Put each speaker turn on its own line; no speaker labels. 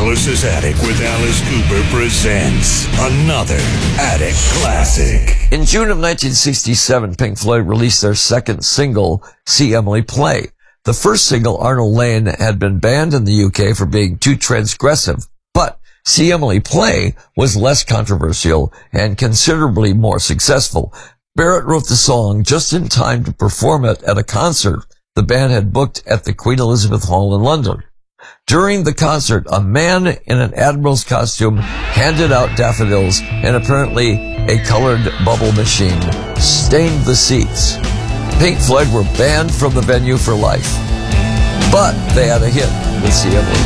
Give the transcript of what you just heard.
Alice's Attic with Alice Cooper presents another Attic Classic.
In June of 1967, Pink Floyd released their second single, See Emily Play. The first single, Arnold Lane, had been banned in the UK for being too transgressive, but See Emily Play was less controversial and considerably more successful. Barrett wrote the song just in time to perform it at a concert the band had booked at the Queen Elizabeth Hall in London. During the concert, a man in an admiral's costume handed out daffodils, and apparently a colored bubble machine stained the seats. Pink Floyd were banned from the venue for life, but they had a hit with See Emily